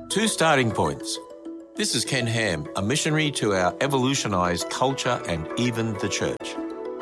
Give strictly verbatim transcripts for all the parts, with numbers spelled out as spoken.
Two starting points. This is Ken Ham, a missionary to our evolutionized culture and even the church.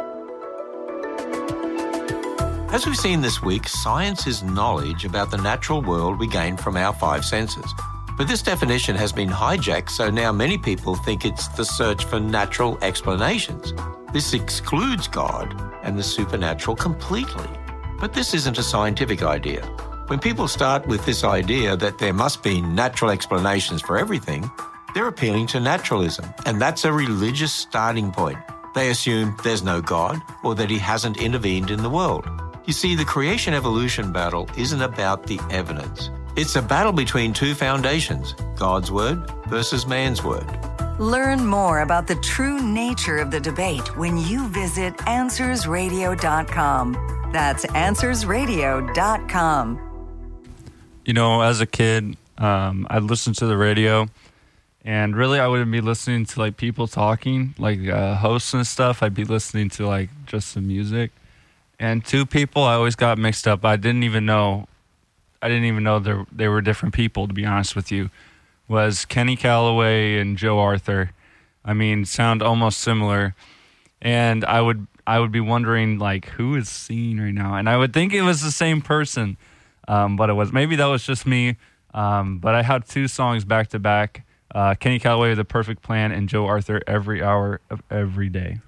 As we've seen this week, science is knowledge about the natural world we gain from our five senses. But this definition has been hijacked, so now many people think it's the search for natural explanations. This excludes God and the supernatural completely. But this isn't a scientific idea. When people start with this idea that there must be natural explanations for everything, they're appealing to naturalism, and that's a religious starting point. They assume there's no God or that he hasn't intervened in the world. You see, the creation-evolution battle isn't about the evidence. It's a battle between two foundations, God's Word versus man's Word. Learn more about the true nature of the debate when you visit answers radio dot com. That's answers radio dot com. You know, as a kid, um, I'd listen to the radio, and really I wouldn't be listening to, like, people talking, like uh, hosts and stuff. I'd be listening to, like, just the music. And two people I always got mixed up. I didn't even know, I didn't even know there, they were different people, to be honest with you, was Kenny Calloway and Joe Arthur. I mean, sound almost similar. And I would I would be wondering, like, who is singing right now? And I would think it was the same person. Um, but it was maybe that was just me. Um, but I had two songs back to back: uh, Kenny Calloway, "The Perfect Plan," and Joe Arthur, "Every Hour of Every Day."